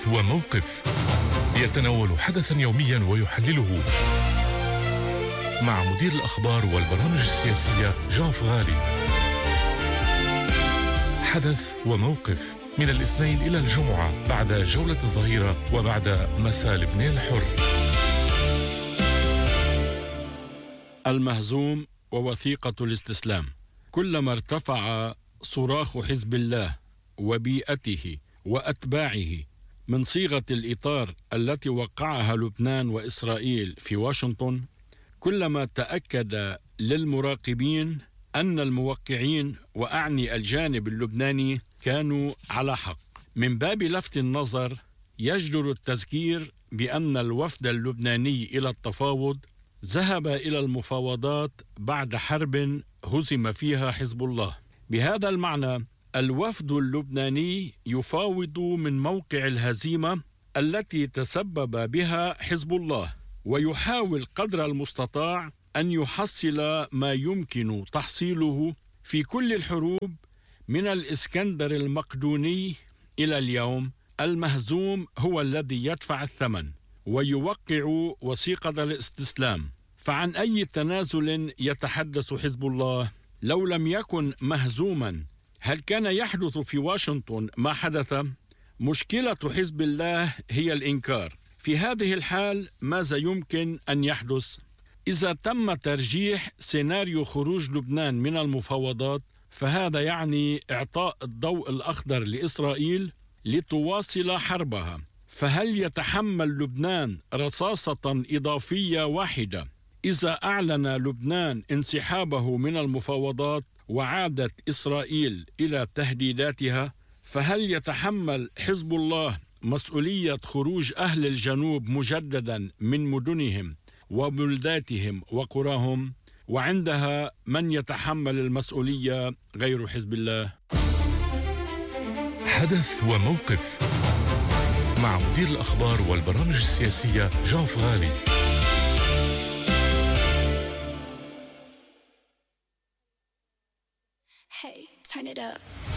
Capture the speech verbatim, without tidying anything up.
وموقف يتناول حدثا يوميا ويحلله مع مدير الأخبار والبرامج السياسية جان فغالي. حدث وموقف من الاثنين إلى الجمعة بعد جولة الظهيرة وبعد مساء لبنان الحر. المهزوم ووثيقة الاستسلام. كلما ارتفع صراخ حزب الله وبيئته وأتباعه من صيغة الإطار التي وقعها لبنان وإسرائيل في واشنطن، كلما تأكد للمراقبين أن الموقعين، وأعني الجانب اللبناني، كانوا على حق. من باب لفت النظر يجدر التذكير بأن الوفد اللبناني إلى التفاوض ذهب إلى المفاوضات بعد حرب هزم فيها حزب الله. بهذا المعنى الوفد اللبناني يفاوض من موقع الهزيمة التي تسبب بها حزب الله، ويحاول قدر المستطاع أن يحصل ما يمكن تحصيله في كل الحروب من الإسكندر المقدوني إلى اليوم. المهزوم هو الذي يدفع الثمن ويوقع وثيقة الاستسلام. فعن أي تنازل يتحدث حزب الله لو لم يكن مهزوما؟ هل كان يحدث في واشنطن ما حدث؟ مشكلة حزب الله هي الإنكار. في هذه الحال ماذا يمكن أن يحدث؟ إذا تم ترجيح سيناريو خروج لبنان من المفاوضات، فهذا يعني إعطاء الضوء الأخضر لإسرائيل لتواصل حربها. فهل يتحمل لبنان رصاصة إضافية واحدة إذا أعلن لبنان انسحابه من المفاوضات وعادت إسرائيل إلى تهديداتها؟ فهل يتحمل حزب الله مسؤولية خروج أهل الجنوب مجددا من مدنهم وبلداتهم وقراهم؟ وعندها من يتحمل المسؤولية غير حزب الله؟ حدث وموقف مع مدير الأخبار والبرامج السياسية جان فغالي. Hey, turn it up.